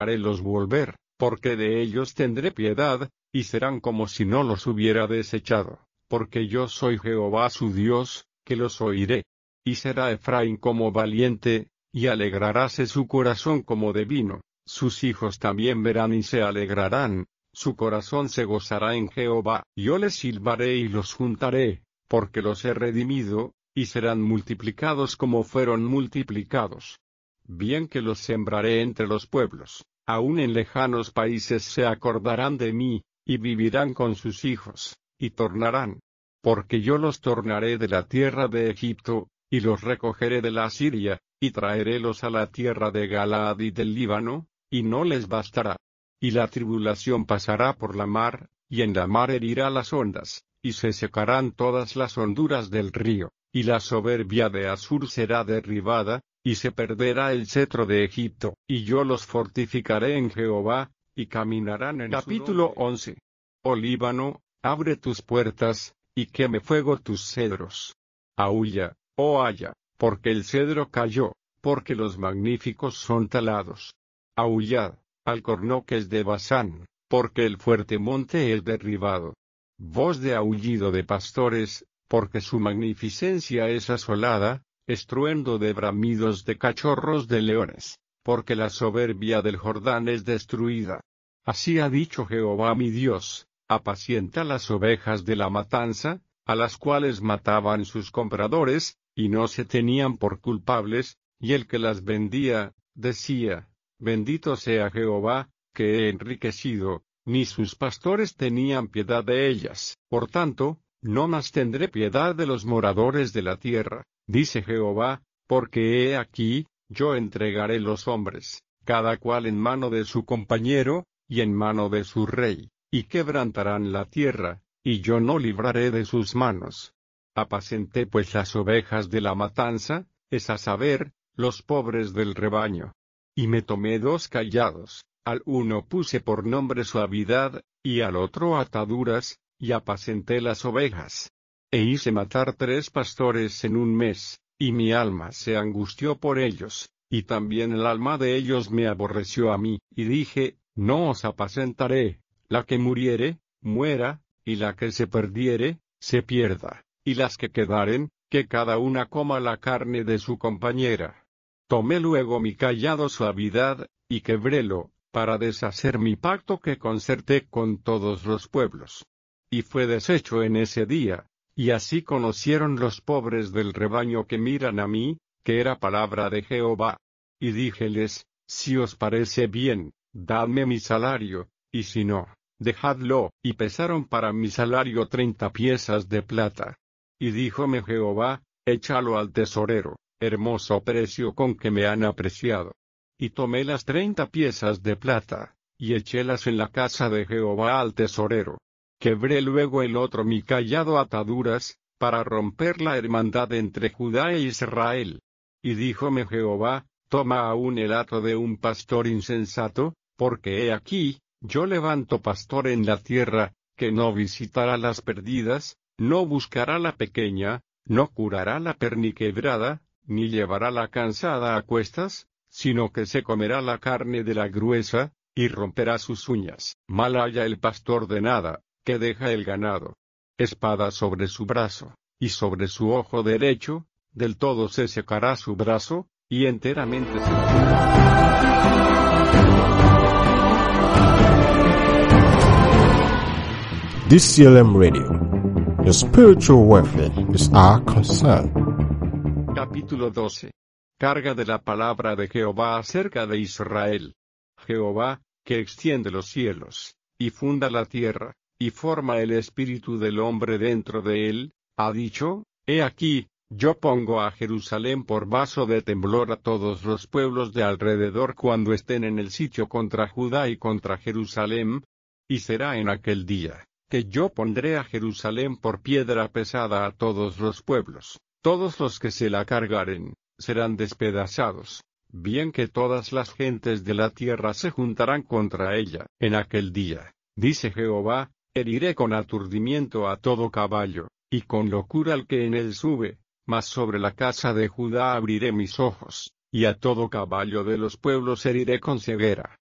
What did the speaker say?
harélos volver, porque de ellos tendré piedad, y serán como si no los hubiera desechado, porque yo soy Jehová su Dios, que los oiré. Y será Efraín como valiente, y alegraráse su corazón como de vino, sus hijos también verán y se alegrarán, su corazón se gozará en Jehová. Yo les silbaré y los juntaré, porque los he redimido, y serán multiplicados como fueron multiplicados. Bien que los sembraré entre los pueblos, aun en lejanos países se acordarán de mí, y vivirán con sus hijos, y tornarán. Porque yo los tornaré de la tierra de Egipto, y los recogeré de la Siria, y traerélos a la tierra de Galaad y del Líbano, y no les bastará. Y la tribulación pasará por la mar, y en la mar herirá las ondas, y se secarán todas las honduras del río, y la soberbia de Asur será derribada, y se perderá el cetro de Egipto, y yo los fortificaré en Jehová, y caminarán en Capítulo 11. Oh Líbano, abre tus puertas, y queme fuego tus cedros. Aúlla, oh haya, porque el cedro cayó, porque los magníficos son talados. Aullad, alcornoques de Basán, porque el fuerte monte es derribado. Voz de aullido de pastores, porque su magnificencia es asolada, estruendo de bramidos de cachorros de leones, porque la soberbia del Jordán es destruida. Así ha dicho Jehová mi Dios, apacienta las ovejas de la matanza, a las cuales mataban sus compradores, y no se tenían por culpables, y el que las vendía, decía, bendito sea Jehová, que he enriquecido, ni sus pastores tenían piedad de ellas. Por tanto, no más tendré piedad de los moradores de la tierra, dice Jehová, porque he aquí, yo entregaré los hombres, cada cual en mano de su compañero, y en mano de su rey, y quebrantarán la tierra, y yo no libraré de sus manos. Apacenté pues las ovejas de la matanza, es a saber, los pobres del rebaño. Y me tomé 2 callados, al uno puse por nombre suavidad, y al otro ataduras, y apacenté las ovejas. E hice matar 3 pastores en un mes, y mi alma se angustió por ellos, y también el alma de ellos me aborreció a mí, y dije, no os apacentaré, la que muriere, muera, y la que se perdiere, se pierda, y las que quedaren, que cada una coma la carne de su compañera. Tomé luego mi cayado suavidad, y quebrélo, para deshacer mi pacto que concerté con todos los pueblos. Y fue deshecho en ese día, y así conocieron los pobres del rebaño que miran a mí, que era palabra de Jehová. Y díjeles, si os parece bien, dadme mi salario, y si no, dejadlo. Y pesaron para mi salario 30 piezas de plata. Y díjome Jehová, échalo al tesorero, hermoso precio con que me han apreciado. Y tomé las 30 piezas de plata, y echélas en la casa de Jehová al tesorero. Quebré luego el otro mi cayado ataduras, para romper la hermandad entre Judá e Israel. Y díjome Jehová, toma aún el hato de un pastor insensato, porque he aquí, yo levanto pastor en la tierra, que no visitará las perdidas, no buscará la pequeña, no curará la perniquebrada, ni llevará la cansada a cuestas, sino que se comerá la carne de la gruesa, y romperá sus uñas. Mal haya el pastor de nada, que deja el ganado. Espada sobre su brazo, y sobre su ojo derecho, del todo se secará su brazo, y enteramente se DCLM Radio. Your spiritual welfare is our concern. Capítulo 12. Carga de la palabra de Jehová acerca de Israel. Jehová, que extiende los cielos, y funda la tierra, y forma el espíritu del hombre dentro de él, ha dicho, he aquí, yo pongo a Jerusalén por vaso de temblor a todos los pueblos de alrededor cuando estén en el sitio contra Judá y contra Jerusalén, y será en aquel día, que yo pondré a Jerusalén por piedra pesada a todos los pueblos, todos los que se la cargaren, serán despedazados, bien que todas las gentes de la tierra se juntarán contra ella. En aquel día, dice Jehová, heriré con aturdimiento a todo caballo, y con locura al que en él sube, mas sobre la casa de Judá abriré mis ojos, y a todo caballo de los pueblos heriré con ceguera.